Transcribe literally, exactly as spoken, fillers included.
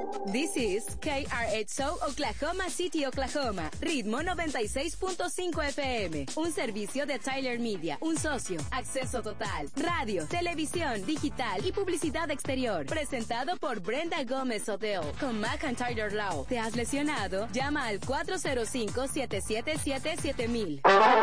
This is K R X O Oklahoma City, Oklahoma. Ritmo noventa y seis punto cinco F M. Un servicio de Tyler Media. Un socio. Acceso total. Radio, televisión, digital y publicidad exterior. Presentado por Brenda Gómez Odell. Con Mac and Tyler Law. ¿Te has lesionado? Llama al cuatro cero cinco, siete siete siete, siete mil.